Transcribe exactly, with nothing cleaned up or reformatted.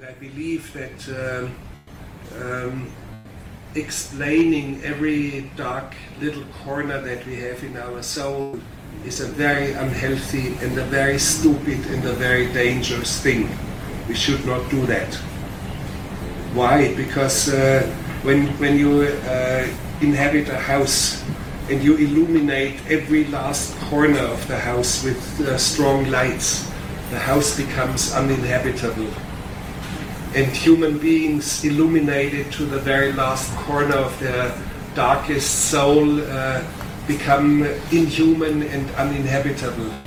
I believe that um, um, explaining every dark little corner that we have in our soul is a very unhealthy and a very stupid and a very dangerous thing. We should not do that. Why? Because uh, when, when you uh, inhabit a house and you illuminate every last corner of the house with uh, strong lights, the house becomes uninhabitable. And human beings illuminated to the very last corner of their darkest soul uh, become inhuman and uninhabitable.